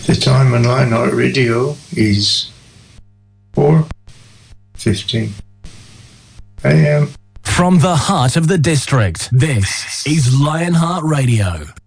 The time on Lionheart Radio is 4:15 a.m. From the heart of the district, this is Lionheart Radio.